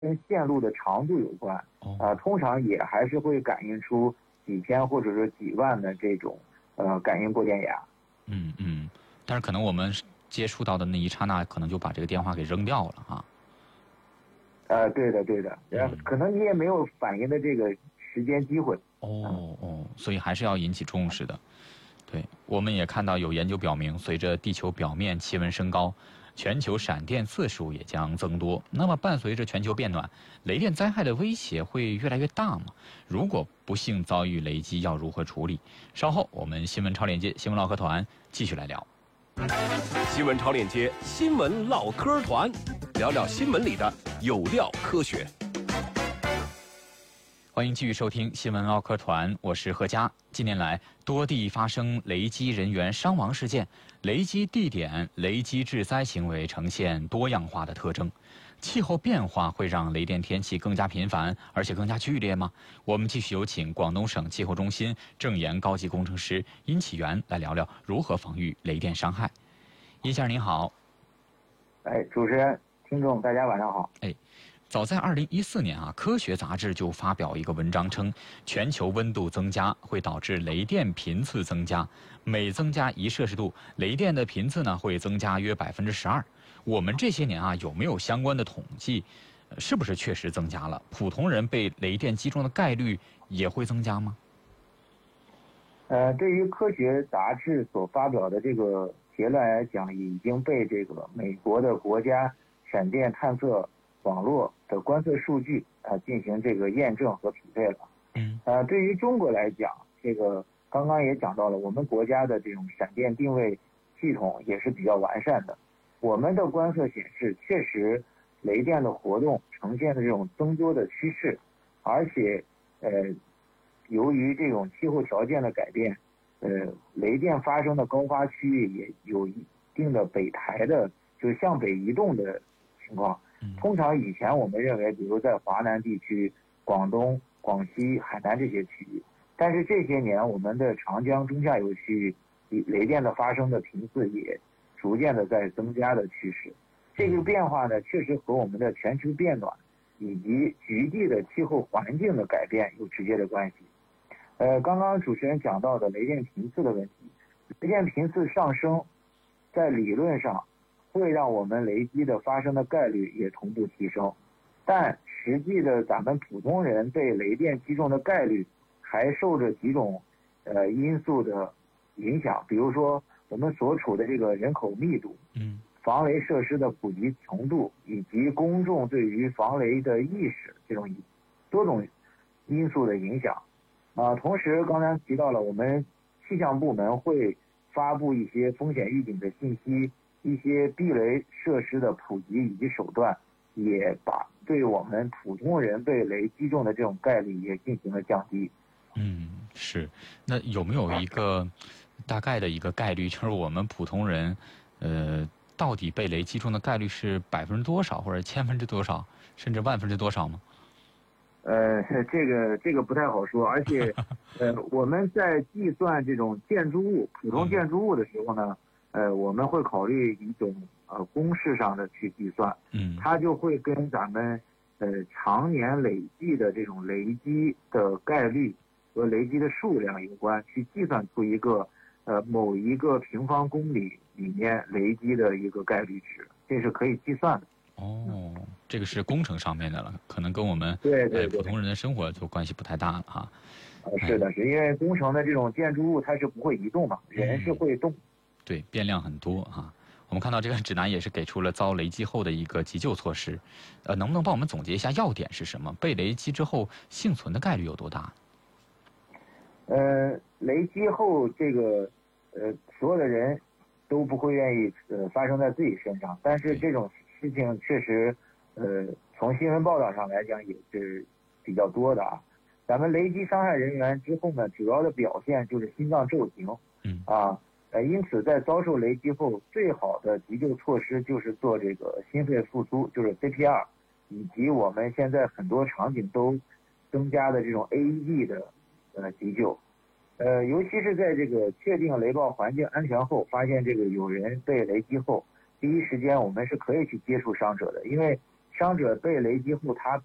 跟线路的长度有关，通常也还是会感应出几千或者说几万的这种感应过电压。 但是可能我们接触到的那一刹那，可能就把这个电话给扔掉了啊。 对的，可能你也没有反应的这个时间机会。 所以还是要引起重视的。对，我们也看到有研究表明，随着地球表面气温升高，全球闪电次数也将增多。那么伴随着全球变暖，雷电灾害的威胁会越来越大吗？如果不幸遭遇雷击，要如何处理？稍后我们新闻超链接新闻唠嗑团继续来聊。 新闻超链接新闻唠嗑团，聊聊新闻里的有料科学。 欢迎继续收听新闻唠嗑团，我是贺佳。近年来，多地发生雷击人员伤亡事件，雷击地点、雷击致灾行为呈现多样化的特征。气候变化会让雷电天气更加频繁，而且更加剧烈吗？我们继续有请广东省气候中心正研高级工程师殷启元来聊聊如何防御雷电伤害。殷先生您好。 主持人、听众大家晚上好。 早在2014年科学杂志就发表一个文章称，全球温度增加会导致雷电频次增加，每增加1摄氏度，雷电的频次呢会增加约12%。我们这些年有没有相关的统计？是不是确实增加了？普通人被雷电击中的概率也会增加吗？ 对于科学杂志所发表的这个结论来讲，已经被这个美国的国家闪电探测网络的观测数据进行这个验证和匹配了。对于中国来讲，这个刚刚也讲到了，我们国家的这种闪电定位系统也是比较完善的。我们的观测显示，确实雷电的活动呈现的这种增多的趋势，而且由于这种气候条件的改变，雷电发生的高发区域也有一定的北抬的，就是向北移动的情况。通常以前我们认为，比如在华南地区、广东、广西、海南这些区域，但是这些年我们的长江中下游区域雷电的发生的频次也逐渐的在增加的趋势。这个变化呢，确实和我们的全球变暖以及局地的气候环境的改变有直接的关系。刚刚主持人讲到的雷电频次的问题，雷电频次上升，在理论上会让我们雷击的发生的概率也同步提升，但实际的咱们普通人被雷电击中的概率还受着几种因素的影响，比如说我们所处的这个人口密度，防雷设施的普及程度，以及公众对于防雷的意识，这种多种因素的影响。同时刚才提到了，我们气象部门会发布一些风险预警的信息，一些避雷设施的普及以及手段，也把对我们普通人被雷击中的这种概率也进行了降低。 是。那有没有一个大概的一个概率，就是我们普通人到底被雷击中的概率是多少，或者1000%多少，甚至10000%多少吗？ 这个不太好说，而且我们在计算这种建筑物、普通建筑物的时候呢，我们会考虑一种公式上的去计算，它就会跟咱们常年累计的这种雷击的概率和雷击的数量有关，去计算出一个某一个平方公里里面雷击的一个概率值，这是可以计算的。 这个是工程上面的了，可能跟我们对普通人的生活就关系不太大了哈。 是的，是因为工程的这种建筑物它是不会移动嘛，人是会动。 对，变量很多哈。我们看到这个指南也是给出了遭雷击后的一个急救措施，能不能帮我们总结一下要点是什么？被雷击之后幸存的概率有多大？ 雷击后这个所有的人都不会愿意发生在自己身上，但是这种事情确实从新闻报道上来讲也是比较多的啊。咱们雷击伤害人员之后呢，主要的表现就是心脏骤停，因此在遭受雷击后，最好的急救措施就是做这个心肺复苏，就是 CPR， 以及我们现在很多场景都增加的这种 AED 的急救。尤其是在这个确定雷暴环境安全后，发现这个有人被雷击后，第一时间我们是可以去接触伤者的，因为伤者被雷击后，他